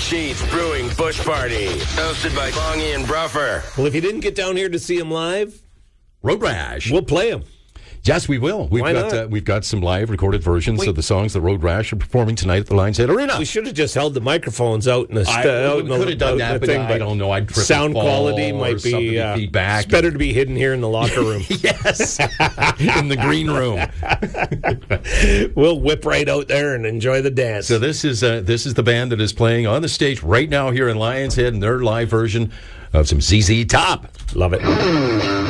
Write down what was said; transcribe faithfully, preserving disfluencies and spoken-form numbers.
Sheets Brewing Bush Party, hosted by Bongie and Bruffer. Well, if you didn't get down here to see him live, Road Rash. we'll play him. Yes, we will. We've Why got not? Uh, we've got some live recorded versions Wait. of the songs that Road Rash are performing tonight at the Lions Head Arena. We should have just held the microphones out in the I- st- out in we the- could have done out that, in the but thing, I don't know. I'd trip and sound fall quality or might something be to uh, feedback. It's better to be hidden here in the locker room. Yes, in the green room. We'll whip right out there and enjoy the dance. So this is uh, this is the band that is playing on the stage right now here in Lions Head, and their live version of some Z Z Top. Love it.